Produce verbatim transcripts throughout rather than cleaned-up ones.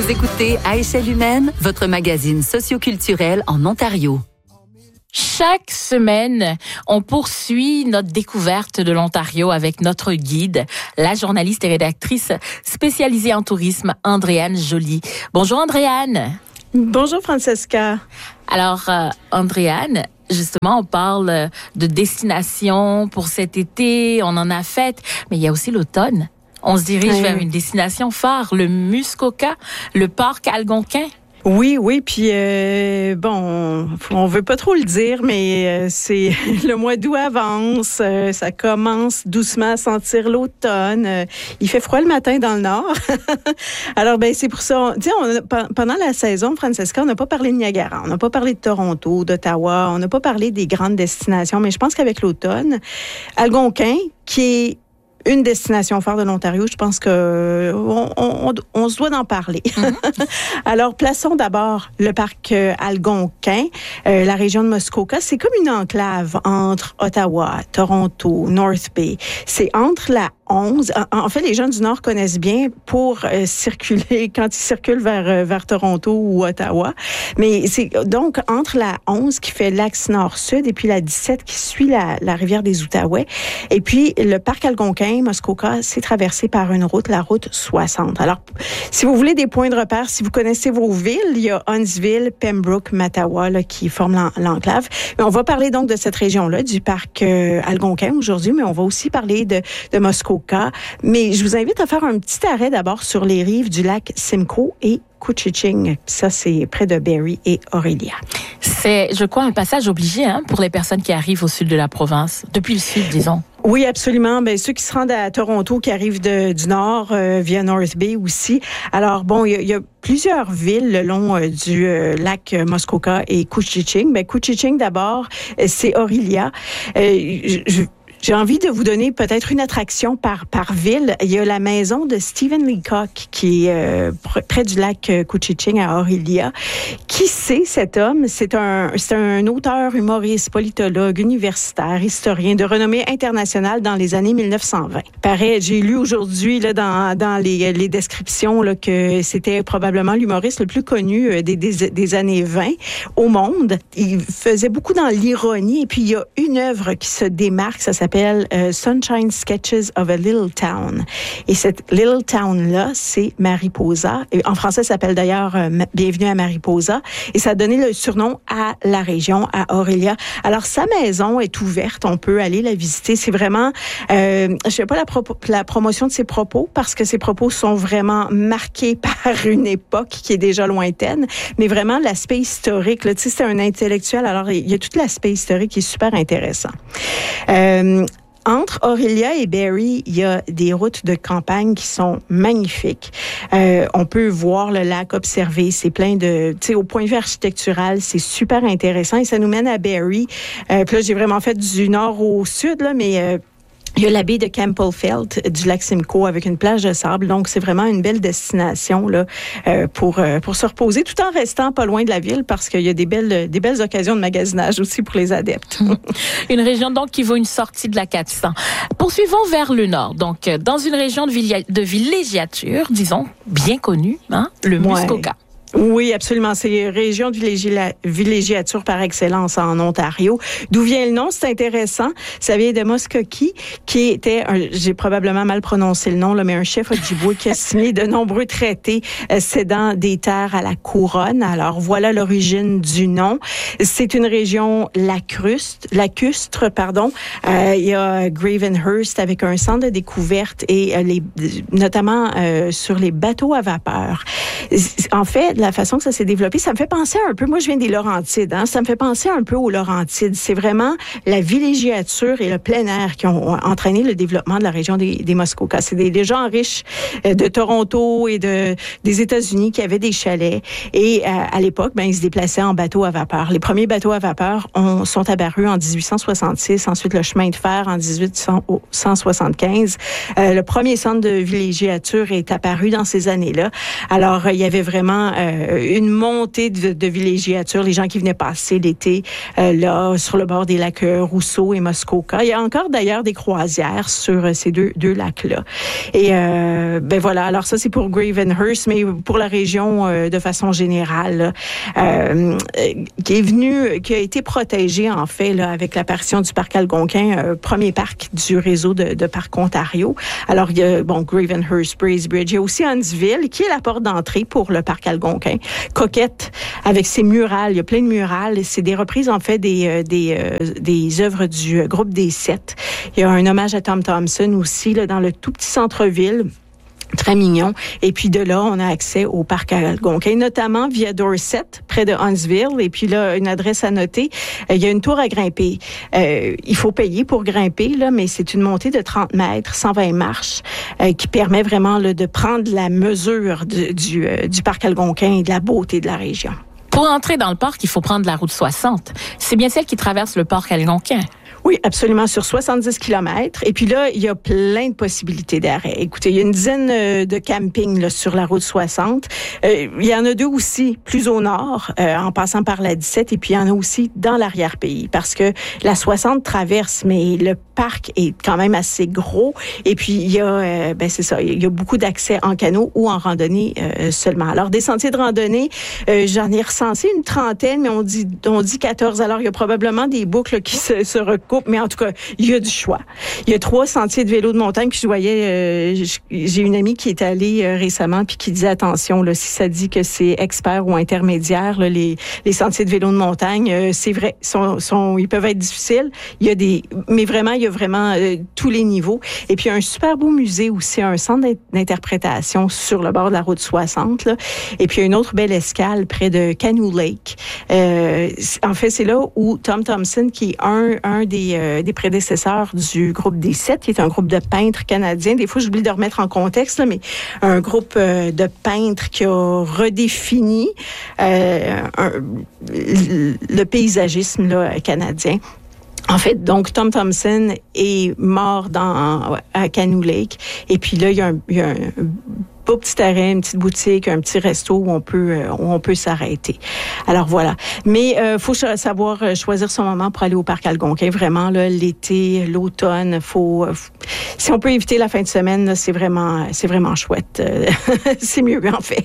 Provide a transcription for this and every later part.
Vous écoutez À échelle humaine, votre magazine socioculturel en Ontario. Chaque semaine, on poursuit notre découverte de l'Ontario avec notre guide, la journaliste et rédactrice spécialisée en tourisme, Andréane Joly. Bonjour Andréane. Bonjour Francesca. Alors, euh, Andréane, justement, on parle de destination pour cet été, on en a fait, mais il y a aussi l'automne. On se dirige ouais. vers une destination phare, le Muskoka, le parc Algonquin. Oui, oui, puis euh, bon, on veut pas trop le dire, mais euh, c'est le mois d'août avance, euh, ça commence doucement à sentir l'automne. Euh, il fait froid le matin dans le nord. Alors ben c'est pour ça. Tu sais, on a, pendant la saison, Francesca, on n'a pas parlé de Niagara, on n'a pas parlé de Toronto, d'Ottawa, on n'a pas parlé des grandes destinations, mais je pense qu'avec l'automne, Algonquin, qui est une destination phare de l'Ontario, je pense que on, on, on se doit d'en parler. Mm-hmm. Alors, plaçons d'abord le parc euh, Algonquin, euh, la région de Muskoka. C'est comme une enclave entre Ottawa, Toronto, North Bay. C'est entre la onze. En fait, les gens du Nord connaissent bien pour euh, circuler, quand ils circulent vers, euh, vers Toronto ou Ottawa. Mais c'est donc entre la onze qui fait l'axe nord-sud et puis la dix-sept qui suit la, la rivière des Outaouais. Et puis, le parc Algonquin, Muskoka, c'est traversé par une route, la route soixante. Alors, si vous voulez des points de repère, si vous connaissez vos villes, il y a Huntsville, Pembroke, Mattawa là, qui forment l'enclave. Mais on va parler donc de cette région-là, du parc euh, Algonquin aujourd'hui, mais on va aussi parler de, de Muskoka. Mais je vous invite à faire un petit arrêt d'abord sur les rives du lac Simcoe et Couchiching. Ça, c'est près de Barrie et Orillia. C'est, je crois, un passage obligé hein, pour les personnes qui arrivent au sud de la province, depuis le sud, disons. Oui, absolument. Ben ceux qui se rendent à Toronto, qui arrivent de, du nord euh, via North Bay aussi. Alors bon, il y, y a plusieurs villes le long euh, du euh, lac Muskoka et Couchiching. Ben Couchiching d'abord, euh, c'est Orillia. Euh, je, je J'ai envie de vous donner peut-être une attraction par par ville. Il y a la maison de Stephen Leacock qui est euh, pr- près du lac Couchiching à Orillia. Qui c'est cet homme? C'est un c'est un auteur, humoriste, politologue, universitaire, historien de renommée internationale dans les années mille neuf cent vingt. Pareil, j'ai lu aujourd'hui là dans dans les les descriptions là que c'était probablement l'humoriste le plus connu des des, des années vingt au monde. Il faisait beaucoup dans l'ironie et puis il y a une œuvre qui se démarque, ça s'appelle s'appelle euh, Sunshine Sketches of a Little Town. Et cette Little Town-là, c'est Mariposa. Et en français, ça s'appelle d'ailleurs euh, Bienvenue à Mariposa. Et ça a donné le surnom à la région, à Orillia. Alors, sa maison est ouverte. On peut aller la visiter. C'est vraiment, euh, je ne fais pas la, pro- la promotion de ses propos parce que ses propos sont vraiment marqués par une époque qui est déjà lointaine. Mais vraiment, l'aspect historique, là, tu sais, c'est un intellectuel. Alors, il y a tout l'aspect historique qui est super intéressant. Euh, Entre Orillia et Barrie, il y a des routes de campagne qui sont magnifiques. Euh, on peut voir le lac, observer. C'est plein de, tu sais, au point de vue architectural, c'est super intéressant. Et ça nous mène à Barrie. Euh, puis là, j'ai vraiment fait du nord au sud, là, mais euh, il y a la baie de Campbellfeld du lac Simcoe avec une plage de sable. Donc, c'est vraiment une belle destination là euh, pour euh, pour se reposer tout en restant pas loin de la ville parce qu'il y a des belles des belles occasions de magasinage aussi pour les adeptes. Une région donc qui vaut une sortie de la quatre cents. Poursuivons vers le nord. Donc, dans une région de, villi- de villégiature, disons, bien connue, hein, le Muskoka. Ouais. Oui, absolument. C'est une région de villégia- villégiature par excellence en Ontario. D'où vient le nom? C'est intéressant. Ça vient de Muskoki, qui était, un, j'ai probablement mal prononcé le nom, là, mais un chef Ojibwe qui a signé de nombreux traités euh, cédant des terres à la couronne. Alors, voilà l'origine du nom. C'est une région lacustre, lacustre, pardon. Euh, il y a Gravenhurst avec un centre de découverte et euh, les, notamment euh, sur les bateaux à vapeur. En fait, la façon que ça s'est développé, ça me fait penser un peu, moi je viens des Laurentides, hein, ça me fait penser un peu aux Laurentides. C'est vraiment la villégiature et le plein air qui ont entraîné le développement de la région des, des Muskoka. C'est des, des gens riches de Toronto et de des États-Unis qui avaient des chalets et à, à l'époque, ben ils se déplaçaient en bateau à vapeur. Les premiers bateaux à vapeur ont, sont apparus en dix-huit cent soixante-six, ensuite le chemin de fer en dix-huit cent soixante-quinze. Euh, le premier centre de villégiature est apparu dans ces années-là. Alors il y avait vraiment euh, euh, une montée de, de villégiature, les gens qui venaient passer l'été euh, là, sur le bord des lacs Rousseau et Muskoka. Il y a encore d'ailleurs des croisières sur ces deux, deux lacs-là. Et euh, ben voilà, alors ça c'est pour Gravenhurst, mais pour la région euh, de façon générale, euh, qui est venu, qui a été protégée en fait là, avec l'apparition du parc Algonquin, euh, premier parc du réseau de, de parcs Ontario. Alors il y a bon Gravenhurst, Bracebridge, il y a aussi Huntsville qui est la porte d'entrée pour le parc Algonquin. Coquette avec ses murales, il y a plein de murales. C'est des reprises en fait des euh, des euh, des œuvres du groupe des Sept. Il y a un hommage à Tom Thomson aussi là dans le tout petit centre-ville. Très mignon. Et puis de là, on a accès au parc Algonquin, notamment via Dorset, près de Huntsville. Et puis là, une adresse à noter. Euh, il y a une tour à grimper. Euh, il faut payer pour grimper, là, mais c'est une montée de trente mètres, cent vingt marches, euh, qui permet vraiment là, de prendre la mesure du, du, euh, du parc Algonquin et de la beauté de la région. Pour entrer dans le parc, il faut prendre la route soixante. C'est bien celle qui traverse le parc Algonquin. Oui, absolument, sur soixante-dix kilomètres. Et puis là, il y a plein de possibilités d'arrêt. Écoutez, il y a une dizaine de campings là, sur la route soixante. Euh, il y en a deux aussi plus au nord, euh, en passant par la dix-sept. Et puis, il y en a aussi dans l'arrière-pays, parce que la soixante traverse, mais le parc est quand même assez gros. Et puis, il y a, euh, ben c'est ça, il y a beaucoup d'accès en canot ou en randonnée euh, seulement. Alors, des sentiers de randonnée, euh, j'en ai recensé une trentaine, mais on dit, on dit quatorze. Alors, il y a probablement des boucles qui se, se recoupent. Mais en tout cas, il y a du choix. Il y a trois sentiers de vélo de montagne. Puis je voyais, euh, j'ai une amie qui est allée euh, récemment puis qui disait attention, là, si ça dit que c'est expert ou intermédiaire, là, les, les sentiers de vélo de montagne, euh, c'est vrai, sont, sont, ils peuvent être difficiles. Il y a des, mais vraiment, il y a vraiment euh, tous les niveaux. Et puis il y a un super beau musée aussi, un centre d'interprétation sur le bord de la route soixante. Là. Et puis il y a une autre belle escale près de Canoe Lake. Euh, en fait, c'est là où Tom Thomson, qui est un, un des Euh, des prédécesseurs du groupe des Sept, qui est un groupe de peintres canadiens. Des fois, j'oublie de remettre en contexte, là, mais un groupe euh, de peintres qui a redéfini euh, un, le paysagisme là, canadien. En fait, donc, Tom Thomson est mort dans, à Canoe Lake. Et puis là, il y a un, il y a un beau petit arrêt, une petite boutique, un petit resto où on peut, où on peut s'arrêter. Alors voilà. Mais il euh, faut savoir choisir son moment pour aller au parc Algonquin. Vraiment, là, l'été, l'automne, faut, faut, si on peut éviter la fin de semaine, là, c'est vraiment, c'est vraiment chouette. C'est mieux, en fait.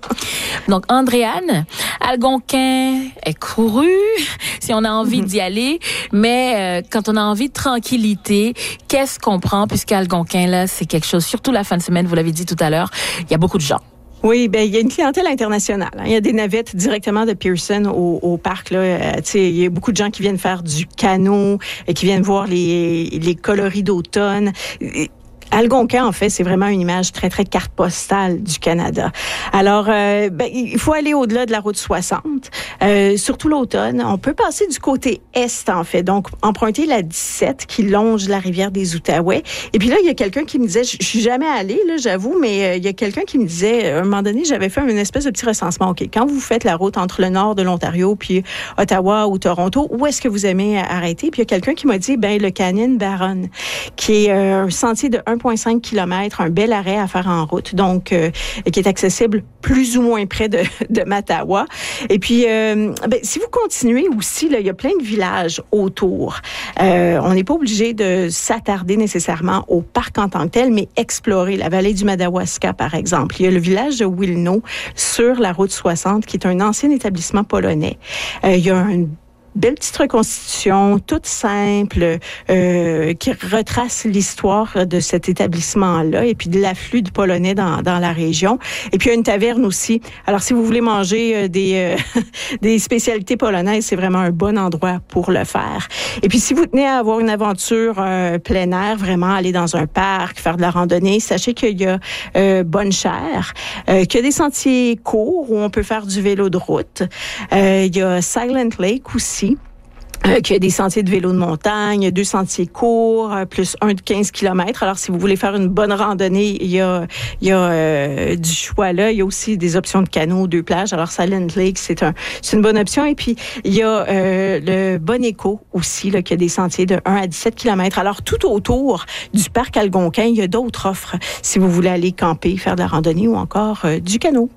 Donc, Andréane, Algonquin est couru, si on a envie mm-hmm. d'y aller, mais euh, quand on a envie de tranquillité, qu'est-ce qu'on prend? Puisqu'Algonquin, là, c'est quelque chose, surtout la fin de semaine, vous l'avez dit tout à l'heure, il y a beaucoup de gens. Oui, ben il y a une clientèle internationale. Hein. Il y a des navettes directement de Pearson au, au parc. Là, euh, tu sais, il y a beaucoup de gens qui viennent faire du canot, et qui viennent voir les, les coloris d'automne. Algonquin, en fait, c'est vraiment une image très, très carte postale du Canada. Alors, euh, ben, il faut aller au-delà de la route soixante, euh, surtout l'automne. On peut passer du côté est, en fait, donc emprunter la dix-sept qui longe la rivière des Outaouais. Et puis là, il y a quelqu'un qui me disait, je suis jamais allée, là, j'avoue, mais euh, il y a quelqu'un qui me disait, à un moment donné, j'avais fait une espèce de petit recensement. OK, quand vous faites la route entre le nord de l'Ontario puis Ottawa ou Toronto, où est-ce que vous aimez arrêter? Puis il y a quelqu'un qui m'a dit, ben le Canyon Barron, qui est euh, un sentier de un virgule cinq kilomètres, un bel arrêt à faire en route, donc euh, qui est accessible plus ou moins près de, de Mattawa. Et puis, euh, ben, si vous continuez aussi, là, il y a plein de villages autour. Euh, on n'est pas obligé de s'attarder nécessairement au parc en tant que tel, mais explorer la vallée du Madawaska, par exemple. Il y a le village de Wilno sur la route soixante, qui est un ancien établissement polonais. Euh, il y a un belle petite reconstitution, toute simple, euh, qui retrace l'histoire de cet établissement-là et puis de l'afflux de Polonais dans, dans la région. Et puis, il y a une taverne aussi. Alors, si vous voulez manger euh, des, euh, des spécialités polonaises, c'est vraiment un bon endroit pour le faire. Et puis, si vous tenez à avoir une aventure euh, plein air, vraiment aller dans un parc, faire de la randonnée, sachez qu'il y a euh, Bonne-Chère, euh, qu'il y a des sentiers courts où on peut faire du vélo de route. Euh, il y a Silent Lake aussi, Euh, qu'il y a des sentiers de vélo de montagne, deux sentiers courts, euh, plus un de quinze kilomètres. Alors, si vous voulez faire une bonne randonnée, il y a, il y a euh, du choix là. Il y a aussi des options de canaux, deux plages. Alors, Silent Lake, c'est un, c'est une bonne option. Et puis, il y a euh, le Bon Écho aussi, là, qui a des sentiers de un à dix-sept kilomètres. Alors, tout autour du parc Algonquin, il y a d'autres offres si vous voulez aller camper, faire de la randonnée ou encore euh, du canot.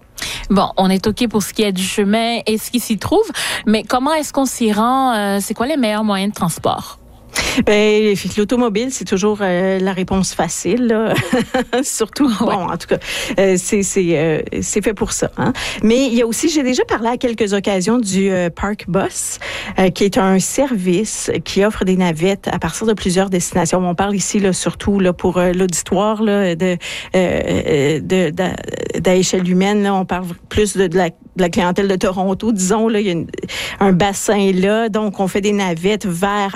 Bon, on est OK pour ce qui est du chemin et ce qui s'y trouve, mais comment est-ce qu'on s'y rend? Euh, c'est quoi les meilleurs moyens de transport? Ben, l'automobile, c'est toujours euh, la réponse facile, là. Surtout, bon, en tout cas, euh, c'est c'est euh, c'est fait pour ça. Hein? Mais il y a aussi, j'ai déjà parlé à quelques occasions du euh, Park Bus, euh, qui est un service qui offre des navettes à partir de plusieurs destinations. On parle ici là surtout là pour euh, l'auditoire là de euh, de d'à échelle humaine. Là, on parle plus de, de la de la clientèle de Toronto, disons, là, il y a une, un bassin là, donc on fait des navettes vers